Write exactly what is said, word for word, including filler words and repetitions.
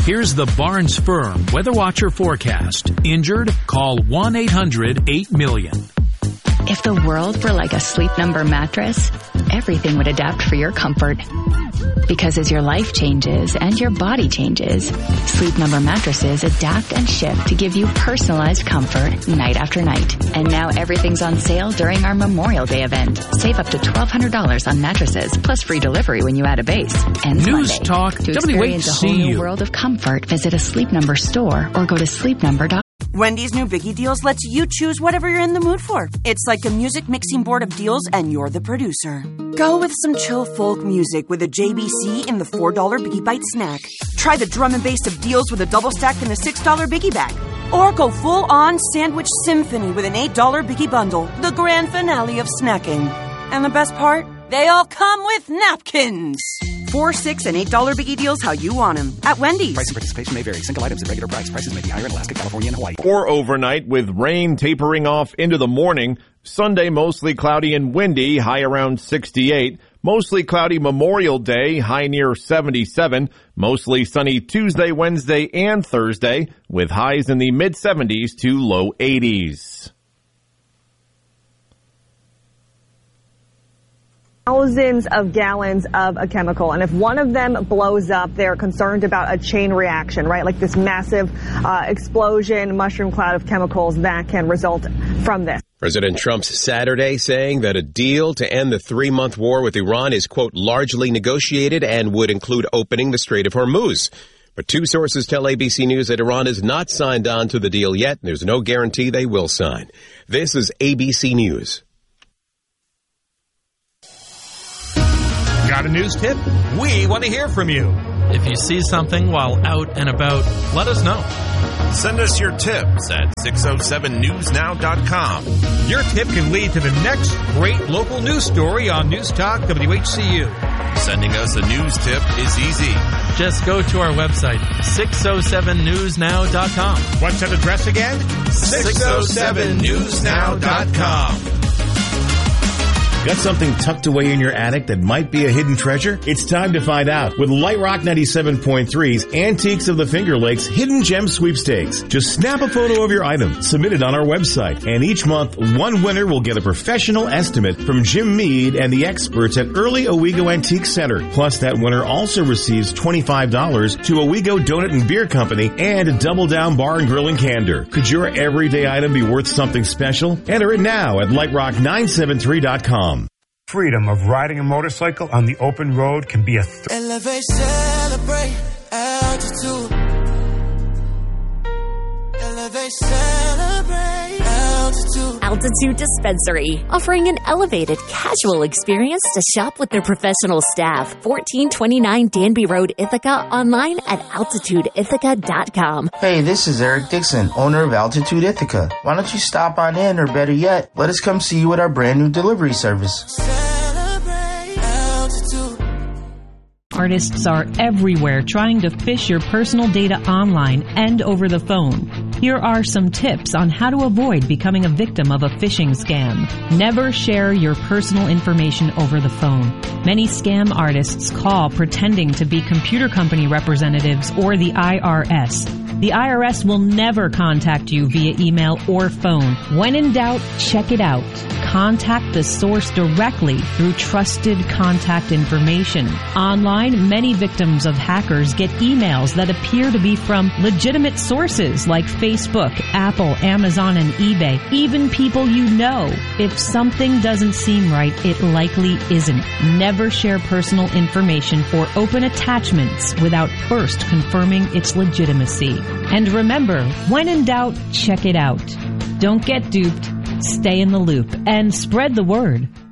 Here's the Barnes Firm Weather Watcher forecast. Injured? Call one eight hundred eight million. If the world were like a Sleep Number mattress, everything would adapt for your comfort. Because as your life changes and your body changes, Sleep Number mattresses adapt and shift to give you personalized comfort night after night. And now everything's on sale during our Memorial Day event. Save up to twelve hundred dollars on mattresses, plus free delivery when you add a base. Ends News Monday. Talk, To W H experience a whole C U. new world of comfort, visit a Sleep Number store or go to sleep number dot com. Wendy's new Biggie Deals lets you choose whatever you're in the mood for. It's like a music mixing board of deals, and you're the producer. Go with some chill folk music with a J B C in the four dollar Biggie Bite snack. Try the drum and bass of deals with a double stack in the six dollar Biggie Bag. Or go full-on sandwich symphony with an eight dollar Biggie Bundle, the grand finale of snacking. And the best part? They all come with napkins. Four, six, and eight dollar Biggie Deals how you want them at Wendy's. Price and participation may vary. Single items at regular price. Prices may be higher in Alaska, California, and Hawaii. Or overnight with rain tapering off into the morning. Sunday, mostly cloudy and windy, high around sixty-eight. Mostly cloudy Memorial Day, high near seventy-seven. Mostly sunny Tuesday, Wednesday, and Thursday, with highs in the mid-seventies to low eighties. Thousands of gallons of a chemical, and if one of them blows up, they're concerned about a chain reaction, right? Like this massive uh, explosion, mushroom cloud of chemicals that can result from this. President Trump's Saturday saying that a deal to end the three-month war with Iran is, quote, largely negotiated and would include opening the Strait of Hormuz. But two sources tell A B C News that Iran has not signed on to the deal yet, and there's no guarantee they will sign. This is A B C News. Got a news tip? We want to hear from you. If you see something while out and about, let us know. Send us your tips at six oh seven news now dot com. Your tip can lead to the next great local news story on News Talk W H C U. Sending us a news tip is easy. Just go to our website, six oh seven news now dot com. What's that address again? six oh seven news now dot com. Got something tucked away in your attic that might be a hidden treasure? It's time to find out with Light Rock ninety-seven point three's Antiques of the Finger Lakes Hidden Gem Sweepstakes. Just snap a photo of your item, submit it on our website, and each month, one winner will get a professional estimate from Jim Mead and the experts at Early Owego Antique Center. Plus, that winner also receives twenty-five dollars to Owego Donut and Beer Company and a Double Down Bar and Grill in Candor. Could your everyday item be worth something special? Enter it now at light rock nine seven three dot com. Freedom of riding a motorcycle on the open road can be a th- Elevate, celebrate, altitude. Elevate, celebrate, altitude. Altitude Dispensary, offering an elevated, casual experience to shop with their professional staff. fourteen twenty-nine Danby Road, Ithaca. Online at altitude ithaca dot com. Hey, this is Eric Dixon, owner of Altitude Ithaca. Why don't you stop on in, or better yet, let us come see you at our brand new delivery service. Artists are everywhere trying to fish your personal data online and over the phone. Here are some tips on how to avoid becoming a victim of a phishing scam. Never share your personal information over the phone. Many scam artists call pretending to be computer company representatives or the I R S. The I R S will never contact you via email or phone. When in doubt, check it out. Contact the source directly through trusted contact information. Online, many victims of hackers get emails that appear to be from legitimate sources like Facebook, Apple, Amazon, and eBay. Even people you know. If something doesn't seem right, it likely isn't. Never share personal information or open attachments without first confirming its legitimacy. And remember, when in doubt, check it out. Don't get duped. Stay in the loop and spread the word.